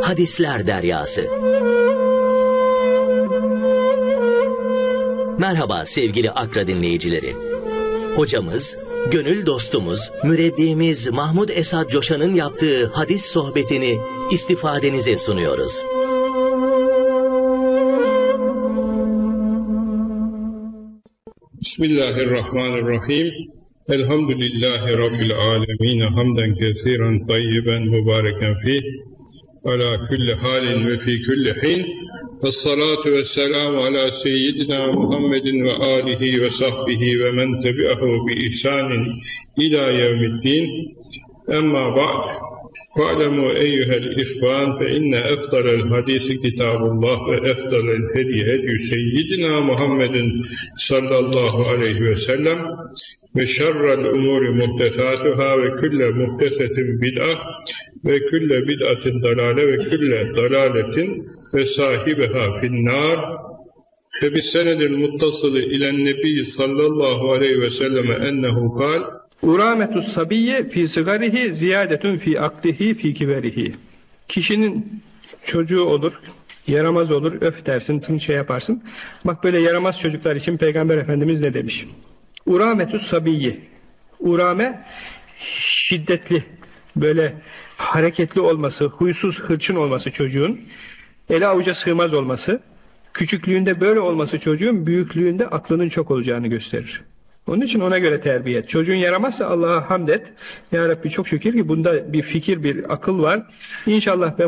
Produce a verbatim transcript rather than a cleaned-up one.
Hadisler Deryası. Merhaba sevgili Akra dinleyicileri. Hocamız, gönül dostumuz, mürebbimiz Mahmud Esad Coşan'ın yaptığı hadis sohbetini istifadenize sunuyoruz. Bismillahirrahmanirrahim. Elhamdülillahi Rabbil alemin. Hamden kesiren tayyiben mübareken fih. Ala kulli halin ve fi kulli hin. Vessalatu vesselamu ala seyyidina Muhammedin ve alihi ve sahbihi ve men tebi'ahu bi ihsanin ila yevmiddin. Emma ba'd. Fa'lemu eyyuhel ihvan fe inne eftalel hadisi kitabullah ve eftalel hediye hedyu seyyidina Muhammedin sallallahu aleyhi ve sellem ve şerrel umuri muhtesatuhâ ve külle muhtesetin bid'ah ve külle bid'atin dalale ve külle dalaletin ve sahibiha finnâr ve bis senedil muttasılı ilen nebi sallallahu aleyhi ve selleme ennehu kal Urametus sabiyye fi sigarihi ziyadetun fi akdihi fi kiberihi. Kişinin çocuğu olur, yaramaz olur, öf dersin, tüm şey yaparsın. Bak böyle yaramaz çocuklar için Peygamber Efendimiz ne demiş? Urametus sabiyye. Urame şiddetli, böyle hareketli olması, huysuz, hırçın olması çocuğun, ele avuca sığmaz olması, küçüklüğünde böyle olması çocuğun büyüklüğünde aklının çok olacağını gösterir. Onun için ona göre terbiye et. Çocuğun yaramazsa Allah'a hamd et. Ya Rabbi çok şükür ki bunda bir fikir, bir akıl var. İnşallah ben